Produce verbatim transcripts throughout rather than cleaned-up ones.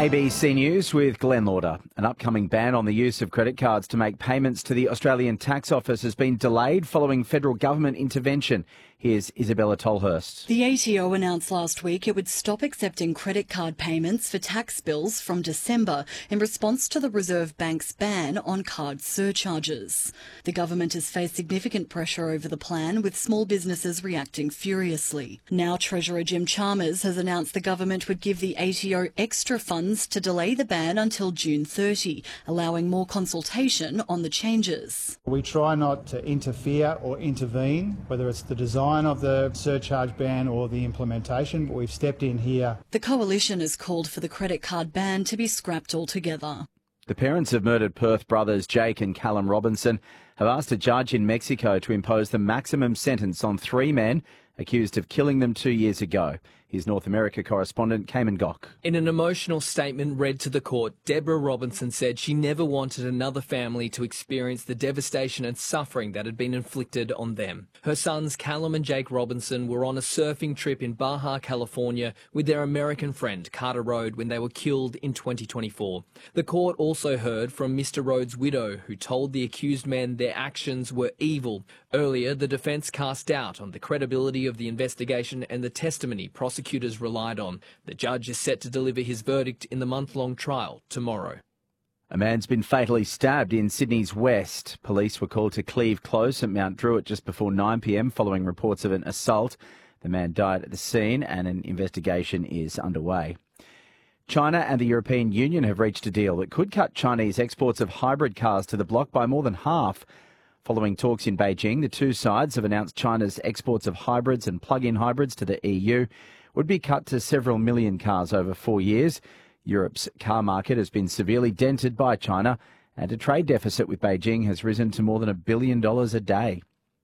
A B C News with Glenn Lauder. An upcoming ban on the use of credit cards to make payments to the Australian Tax Office has been delayed following federal government intervention. Here's Isabella Tolhurst. The A T O announced last week it would stop accepting credit card payments for tax bills from December in response to the Reserve Bank's ban on card surcharges. The government has faced significant pressure over the plan, with small businesses reacting furiously. Now Treasurer Jim Chalmers has announced the government would give the A T O extra funds to delay the ban until June thirtieth, allowing more consultation on the changes. We try not to interfere or intervene, whether it's the design of the surcharge ban or the implementation, but we've stepped in here. The coalition has called for the credit card ban to be scrapped altogether. The parents of murdered Perth brothers Jake and Callum Robinson have asked a judge in Mexico to impose the maximum sentence on three men accused of killing them two years ago. Here's North America correspondent Cayman Gock. In an emotional statement read to the court, Deborah Robinson said she never wanted another family to experience the devastation and suffering that had been inflicted on them. Her sons Callum and Jake Robinson were on a surfing trip in Baja, California with their American friend Carter Road when they were killed in twenty twenty-four. The court also heard from Mister Rhodes' widow, who told the accused men their actions were evil. Earlier, the defence cast doubt on the credibility of the investigation and the testimony prosecutors relied on. The judge is set to deliver his verdict in the month-long trial tomorrow. A man's been fatally stabbed in Sydney's west. Police were called to Cleve Close at Mount Druitt just before nine p m following reports of an assault. The man died at the scene and an investigation is underway. China and the European Union have reached a deal that could cut Chinese exports of hybrid cars to the bloc by more than half. Following talks in Beijing, the two sides have announced China's exports of hybrids and plug-in hybrids to the E U would be cut to several million cars over four years. Europe's car market has been severely dented by China, and a trade deficit with Beijing has risen to more than a billion dollars a day.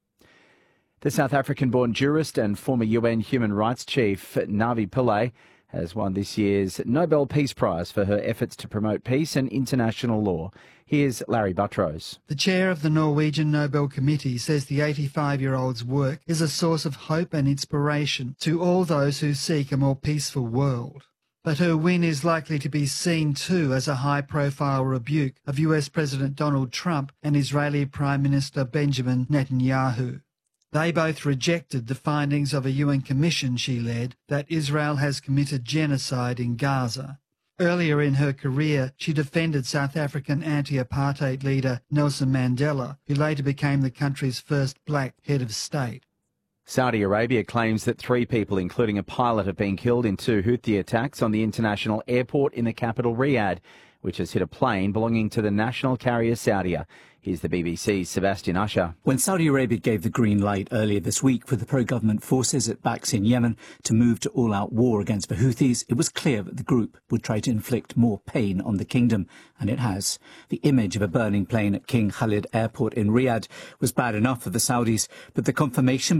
The South African-born jurist and former U N human rights chief Navi Pillay has won this year's Nobel Peace Prize for her efforts to promote peace and international law. Here's Larry Buttrose. The chair of the Norwegian Nobel Committee says the eighty-five-year-old's work is a source of hope and inspiration to all those who seek a more peaceful world. But her win is likely to be seen too as a high-profile rebuke of U S President Donald Trump and Israeli Prime Minister Benjamin Netanyahu. They both rejected the findings of a U N commission she led that Israel has committed genocide in Gaza. Earlier in her career, she defended South African anti-apartheid leader Nelson Mandela, who later became the country's first black head of state. Saudi Arabia claims that three people, including a pilot, have been killed in two Houthi attacks on the international airport in the capital Riyadh, which has hit a plane belonging to the national carrier Saudia. Here's the B B C's Sebastian Usher. When Saudi Arabia gave the green light earlier this week for the pro-government forces it backs in Yemen to move to all-out war against the Houthis, it was clear that the group would try to inflict more pain on the kingdom, and it has. The image of a burning plane at King Khalid Airport in Riyadh was bad enough for the Saudis, but the confirmation